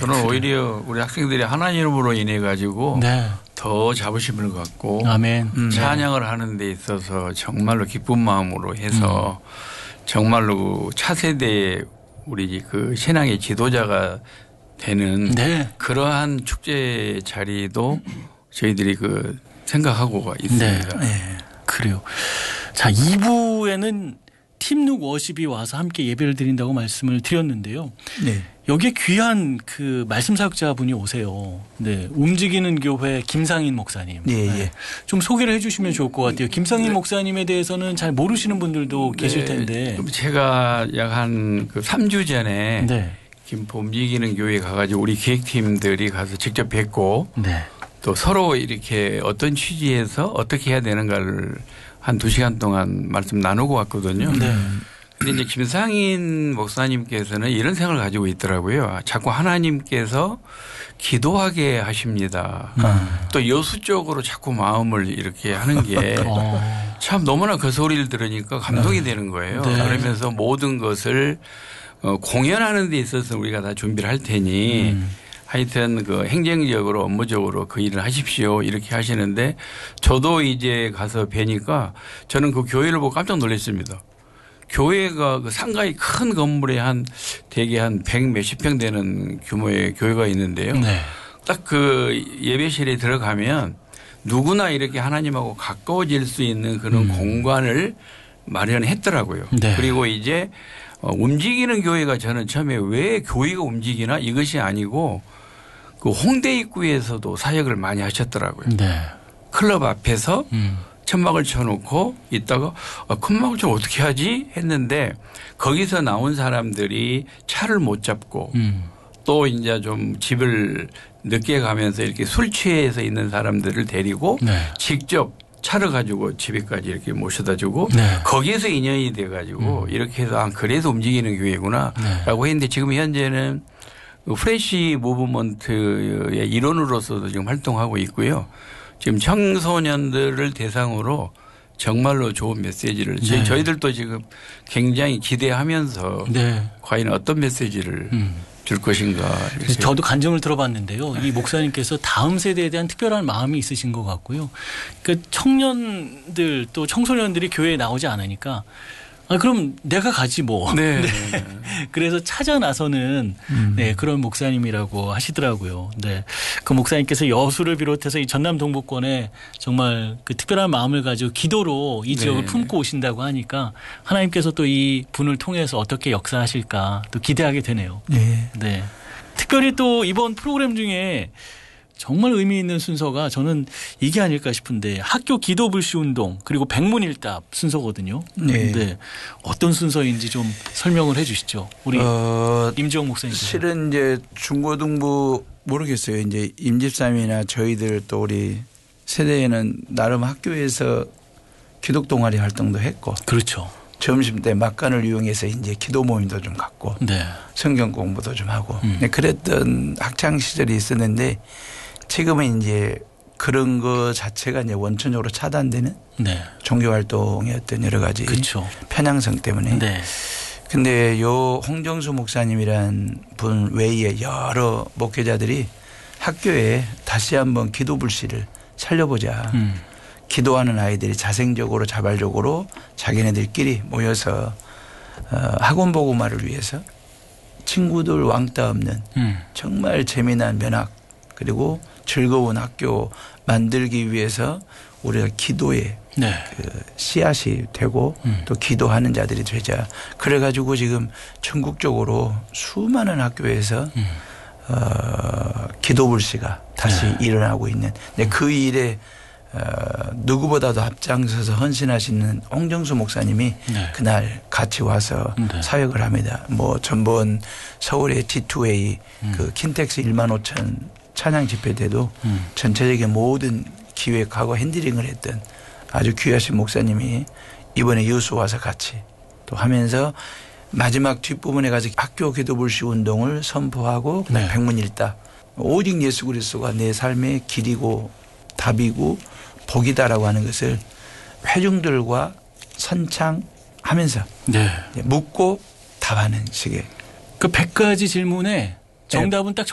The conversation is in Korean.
저는 오히려 우리 학생들이 하나님으로 인해 가지고 네. 더 자부심을 갖고 아멘. 찬양을 하는 데 있어서 정말로 기쁜 마음으로 해서 정말로 차세대의 우리 그 신앙의 지도자가 되는 네. 그러한 축제 자리도 저희들이 그 생각하고 있습니다. 네. 그래요. 자, 2부에는 팀룩 워십이 와서 함께 예배를 드린다고 말씀을 드렸는데요. 네. 여기에 귀한 그 말씀 사역자분이 오세요. 네. 움직이는 교회 김상인 목사님. 예, 네. 예. 좀 소개를 해 주시면 좋을 것 같아요. 김상인 목사님에 대해서는 잘 모르시는 분들도 계실 텐데. 제가 약 한 그 3주 전에 네. 김포 움직이는 교회 가가지고 우리 기획팀들이 가서 직접 뵙고 네. 또 서로 이렇게 어떤 취지에서 어떻게 해야 되는가를 한 2시간 동안 말씀 나누고 왔거든요. 네. 근데 이제 김상인 목사님께서는 이런 생각을 가지고 있더라고요. 자꾸 하나님께서 기도하게 하십니다. 또 여수 쪽으로 자꾸 마음을 이렇게 하는 게 참 너무나 그 소리를 들으니까 감동이 되는 거예요. 네. 그러면서 모든 것을 공연하는 데 있어서 우리가 다 준비를 할 테니 하여튼 그 행정적으로 업무적으로 그 일을 하십시오 이렇게 하시는데 저도 이제 가서 뵈니까 저는 그 교회를 보고 깜짝 놀랐습니다. 교회가 그 상가의 큰 건물에 대개 한 100 몇십 평 되는 규모의 교회가 있는데요. 네. 딱 그 예배실에 들어가면 누구나 이렇게 하나님하고 가까워질 수 있는 그런 공간을 마련했더라고요. 네. 그리고 이제 움직이는 교회가 저는 처음에 왜 교회가 움직이나 이것이 아니고 그 홍대 입구에서도 사역을 많이 하셨더라고요. 네. 클럽 앞에서 천막을 쳐놓고 있다가 천막을 좀 어떻게 하지 했는데 거기서 나온 사람들이 차를 못 잡고 또 이제 좀 집을 늦게 가면서 이렇게 술 취해서 있는 사람들을 데리고 네. 직접 차를 가지고 집에까지 이렇게 모셔다 주고 네. 거기에서 인연이 돼 가지고 이렇게 해서 그래서 움직이는 교회구나라고 했는데 지금 현재는 프레시 무브먼트의 일원으로서도 지금 활동하고 있고요. 지금 청소년들을 대상으로 정말로 좋은 메시지를 네. 저희들도 지금 굉장히 기대하면서 네. 과연 어떤 메시지를 줄 것인가. 그래서 저도 간증을 들어봤는데요. 이 목사님께서 다음 세대에 대한 특별한 마음이 있으신 것 같고요. 그 청년들 또 청소년들이 교회에 나오지 않으니까 그럼 내가 가지 뭐. 네. 네. 그래서 찾아 나서는 네, 그런 목사님이라고 하시더라고요. 네. 그 목사님께서 여수를 비롯해서 이 전남 동부권에 정말 그 특별한 마음을 가지고 기도로 이 지역을 네. 품고 오신다고 하니까 하나님께서 또 이 분을 통해서 어떻게 역사하실까 또 기대하게 되네요. 네. 네. 특별히 또 이번 프로그램 중에 정말 의미 있는 순서가 저는 이게 아닐까 싶은데 학교 기도 불시 운동 그리고 백문일답 순서거든요. 네. 네. 어떤 순서인지 좀 설명을 해 주시죠. 우리 임지영 목사님께서. 실은 이제 중고등부 모르겠어요. 이제 임집사님이나 저희들 또 우리 세대에는 나름 학교에서 기독 동아리 활동도 했고. 그렇죠. 점심 때 막간을 이용해서 이제 기도 모임도 좀 갖고. 네. 성경 공부도 좀 하고. 네, 그랬던 학창 시절이 있었는데 지금은 이제 그런 거 자체가 이제 원천적으로 차단되는 네. 종교 활동의 어떤 여러 가지 그렇죠. 편향성 때문에. 네. 근데 요 홍정수 목사님이란 분 외에 여러 목회자들이 학교에 다시 한번 기도 불씨를 살려보자. 기도하는 아이들이 자생적으로 자발적으로 자기네들끼리 모여서 학원 복음화를 위해서 친구들 왕따 없는 정말 재미난 면학 그리고 즐거운 학교 만들기 위해서 우리가 기도에 네. 그 씨앗이 되고 또 기도하는 자들이 되자. 그래가지고 지금 전국적으로 수많은 학교에서 기도 불씨가 다시 네. 일어나고 있는. 근데 그 일에 누구보다도 앞장서서 헌신하시는 홍정수 목사님이 네. 그날 같이 와서 네. 사역을 합니다. 뭐 전번 서울의 T2A 그 킨텍스 1만 5천 찬양 집회 때도 전체적인 모든 기획하고 핸들링을 했던 아주 귀하신 목사님이 이번에 여수 와서 같이 또 하면서 마지막 뒷부분에 가서 학교 기도 불시 운동을 선포하고 그다음에 네. 백문일답 오직 예수 그리스도가 내 삶의 길이고 답이고 복이다라고 하는 것을 회중들과 선창하면서 네. 묻고 답하는 식의 그 100가지 질문에 정답은 딱